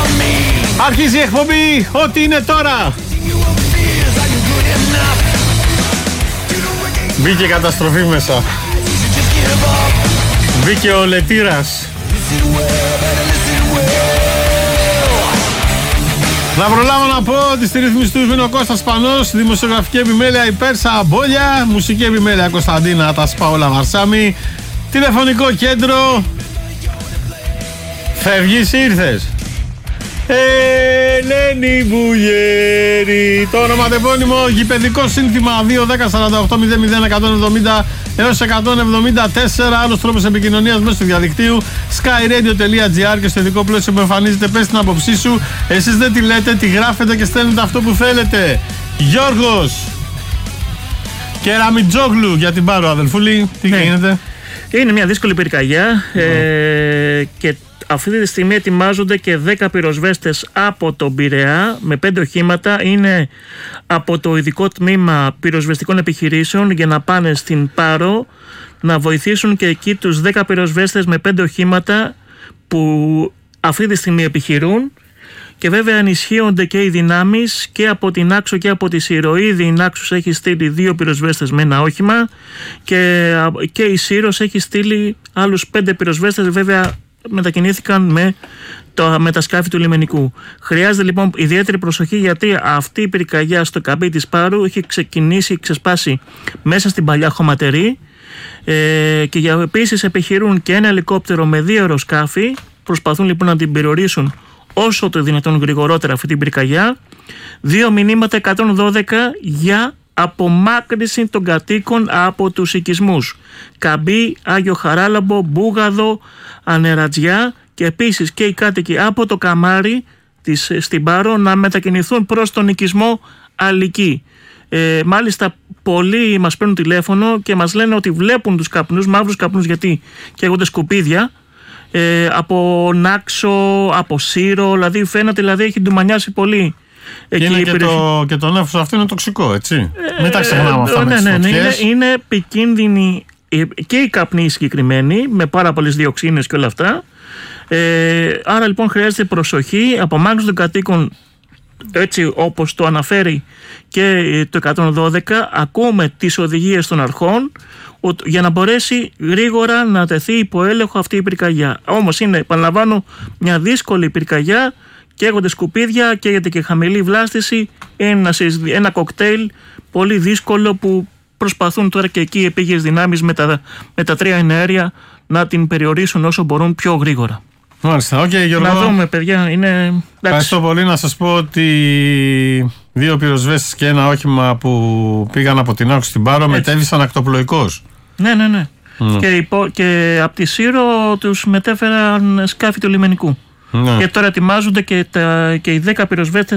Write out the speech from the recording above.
Αρχίζει η εκπομπή, ό,τι είναι τώρα. Μπήκε καταστροφή μέσα. Μπήκε ο Λετήρας. Να προλάβω να πω ότι στη ρύθμιση του είναι ο Κώστας Πανός, δημοσιογραφική επιμέλεια η Πέρσα Μπόλια, μουσική επιμέλεια Κωνσταντίνα Τασπαόλα Βαρσάμι, τηλεφωνικό κέντρο. Φεύγεις ή ήρθες? Ελένη Μπουγέρη. Το ονοματεπώνυμο γηπεδικό σύνθημα 2-10-48-00-170 έως 174. Άλλος τρόπος επικοινωνίας μέσω του διαδικτύου skyradio.gr και στο ειδικό πλαίσιο που εμφανίζεται. Πες την άποψή σου. Εσείς δεν τη λέτε, τη γράφετε και στέλνετε αυτό που θέλετε. Γιώργος Κεραμιτζόγλου για την Πάρο, αδελφούλη. Τι γίνεται? Είναι μια δύσκολη πυρκαγιά και αυτή τη στιγμή ετοιμάζονται και 10 πυροσβέστες από τον Πειραιά με 5 οχήματα. Είναι από το ειδικό τμήμα πυροσβεστικών επιχειρήσεων για να πάνε στην Πάρο να βοηθήσουν και εκεί τους 10 πυροσβέστες με 5 οχήματα που αυτή τη στιγμή επιχειρούν. Και βέβαια ενισχύονται και οι δυνάμεις και από την Άξο και από τη Σύρο. Ήδη η Άξος έχει στείλει 2 πυροσβέστες με ένα όχημα και η Σύρος έχει στείλει άλλους 5 πυροσβέστες. Βέβαια μετακινήθηκαν με τα σκάφη του λιμενικού. Χρειάζεται λοιπόν ιδιαίτερη προσοχή, γιατί αυτή η πυρκαγιά στο καμπί της Πάρου έχει ξεσπάσει μέσα στην παλιά χωματερή και επίσης επιχειρούν και ένα ελικόπτερο με 2 αεροσκάφη. Προσπαθούν λοιπόν να την περιορίσουν όσο το δυνατόν γρηγορότερα αυτή την πυρκαγιά. 2 μηνύματα 112 για απομάκρυνση των κατοίκων από τους οικισμούς Καμπί, Άγιο Χαράλαμπο, Μπούγαδο, Ανερατζιά, και επίσης και οι κάτοικοι από το Καμάρι στην Πάρο να μετακινηθούν προς τον οικισμό Αλική. Μάλιστα πολλοί μας παίρνουν τηλέφωνο και μας λένε ότι βλέπουν τους καπνούς, μαύρους καπνούς, γιατί καίγονται σκουπίδια από Νάξο, από Σύρο, δηλαδή φαίνεται έχει ντουμανιάσει πολύ. Είναι και το νέφος αυτό είναι τοξικό, έτσι. Μην τα ξεχνάμε αυτά. Ναι, είναι επικίνδυνη και οι καπνοί συγκεκριμένοι, με πάρα πολλές διοξίνες και όλα αυτά. Άρα λοιπόν χρειάζεται προσοχή, απομάκρυνση των κατοίκων, έτσι όπως το αναφέρει και το 112. Ακούμε τις οδηγίες των αρχών για να μπορέσει γρήγορα να τεθεί υπό έλεγχο αυτή η πυρκαγιά. Όμως είναι, επαναλαμβάνω, μια δύσκολη πυρκαγιά. Καίγονται σκουπίδια, καίγεται και χαμηλή βλάστηση. Ένα κοκτέιλ πολύ δύσκολο που προσπαθούν τώρα και εκεί οι επίγειες δυνάμεις με τα 3 εναέρια να την περιορίσουν όσο μπορούν πιο γρήγορα. Μάλιστα, Γιώργο. Να δούμε, παιδιά. Ευχαριστώ πολύ. Να σας πω ότι 2 πυροσβέστες και ένα όχημα που πήγαν από την Άξο στην Πάρο μετέβησαν ακτοπλοϊκώς. Ναι. Και από τη Σύρο τους μετέφεραν σκάφη του λιμενικού. Και τώρα ετοιμάζονται και οι 10 πυροσβέστες